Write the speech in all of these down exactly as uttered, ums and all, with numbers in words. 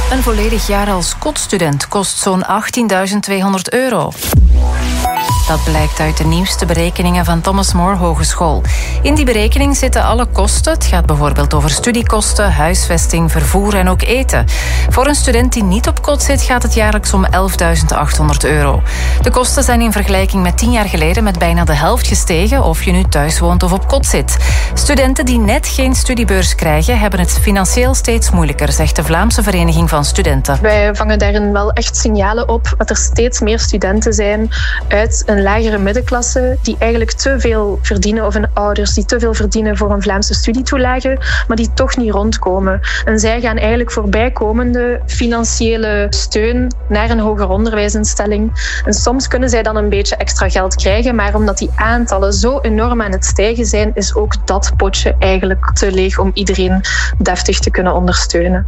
Een volledig jaar als kotstudent kost zo'n achttienduizend tweehonderd euro. Dat blijkt uit de nieuwste berekeningen van Thomas More Hogeschool. In die berekening zitten alle kosten. Het gaat bijvoorbeeld over studiekosten, huisvesting, vervoer en ook eten. Voor een student die niet op kot zit, gaat het jaarlijks om elfduizend achthonderd euro. De kosten zijn in vergelijking met tien jaar geleden met bijna de helft gestegen, of je nu thuis woont of op kot zit. Studenten die net geen studiebeurs krijgen, hebben het financieel steeds moeilijker, zegt de Vlaamse Vereniging van Studenten. Wij vangen daarin wel echt signalen op dat er steeds meer studenten zijn uit een lagere middenklasse die eigenlijk te veel verdienen, of hun ouders die te veel verdienen voor een Vlaamse studietoelage, maar die toch niet rondkomen. En zij gaan eigenlijk voorbijkomende financiële steun naar een hoger onderwijsinstelling. En soms kunnen zij dan een beetje extra geld krijgen, maar omdat die aantallen zo enorm aan het stijgen zijn, is ook dat potje eigenlijk te leeg om iedereen deftig te kunnen ondersteunen.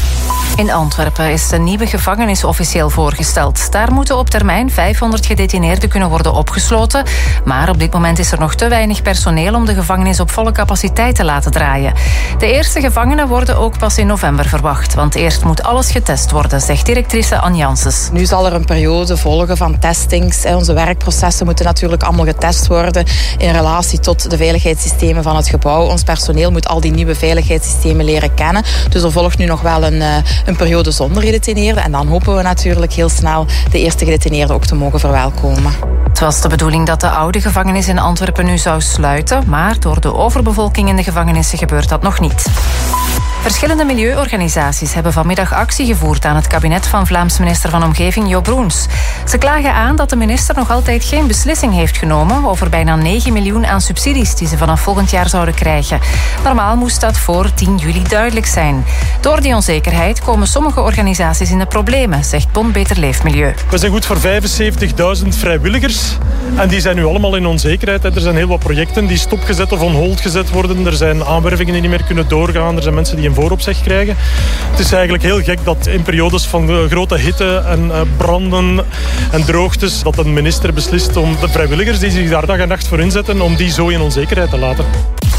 In Antwerpen is de nieuwe gevangenis officieel voorgesteld. Daar moeten op termijn vijfhonderd gedetineerden kunnen worden opgesloten. Maar op dit moment is er nog te weinig personeel om de gevangenis op volle capaciteit te laten draaien. De eerste gevangenen worden ook pas in november verwacht. Want eerst moet alles getest worden, zegt directrice Anne Janssens. Nu zal er een periode volgen van testings. Onze werkprocessen moeten natuurlijk allemaal getest worden in relatie tot de veiligheidssystemen van het gebouw. Ons personeel moet al die nieuwe veiligheidssystemen leren kennen. Dus er volgt nu nog wel een, een periode zonder gedetineerden. En dan hopen we natuurlijk heel snel de eerste gedetineerden ook te mogen verwelkomen. Het was de bedoeling dat de oude gevangenis in Antwerpen nu zou sluiten, maar door de overbevolking in de gevangenissen gebeurt dat nog niet. Verschillende milieuorganisaties hebben vanmiddag actie gevoerd aan het kabinet van Vlaams minister van Omgeving Jo Broens. Ze klagen aan dat de minister nog altijd geen beslissing heeft genomen over bijna negen miljoen aan subsidies die ze vanaf volgend jaar zouden krijgen. Normaal moest dat voor tien juli duidelijk zijn. Door die onzekerheid komen sommige organisaties in de problemen, zegt Bond Beter Leefmilieu. We zijn goed voor vijfenzeventigduizend vrijwilligers en die zijn nu allemaal in onzekerheid. Er zijn heel wat projecten die stopgezet of on hold gezet worden. Er zijn aanwervingen die niet meer kunnen doorgaan. Er zijn mensen die een vooropzeg krijgen. Het is eigenlijk heel gek dat in periodes van grote hitte en branden en droogtes dat een minister beslist om de vrijwilligers die zich daar dag en nacht voor inzetten, om die zo in onzekerheid te laten.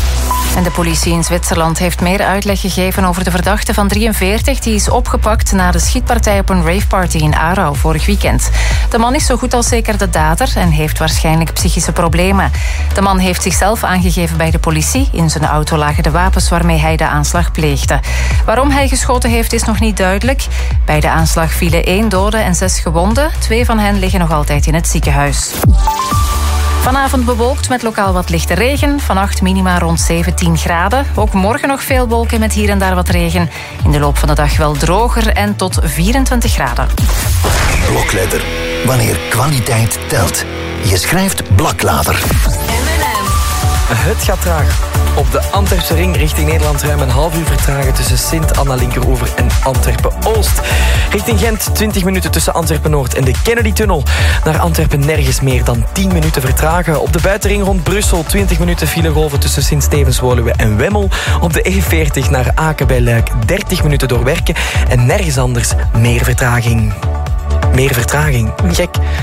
En de politie in Zwitserland heeft meer uitleg gegeven over de verdachte van drieënveertig... die is opgepakt na de schietpartij op een raveparty in Aarau vorig weekend. De man is zo goed als zeker de dader en heeft waarschijnlijk psychische problemen. De man heeft zichzelf aangegeven bij de politie. In zijn auto lagen de wapens waarmee hij de aanslag pleegde. Waarom hij geschoten heeft is nog niet duidelijk. Bij de aanslag vielen één dode en zes gewonden. Twee van hen liggen nog altijd in het ziekenhuis. Vanavond bewolkt met lokaal wat lichte regen. Vannacht minima rond zeventien graden. Ook morgen nog veel wolken met hier en daar wat regen. In de loop van de dag wel droger en tot vierentwintig graden. Blokletter. Wanneer kwaliteit telt. Je schrijft Blaklader. Het gaat traag. Op de Antwerpse ring richting Nederland ruim een half uur vertragen tussen Sint-Anna-Linkeroever en Antwerpen-Oost. Richting Gent twintig minuten tussen Antwerpen-Noord en de Kennedy-tunnel. Naar Antwerpen nergens meer dan tien minuten vertragen. Op de buitenring rond Brussel twintig minuten filegolven tussen Sint-Stevens-Woluwe en Wemmel. Op de E veertig naar Aken bij Luik dertig minuten doorwerken en nergens anders meer vertraging. Meer vertraging. Gek.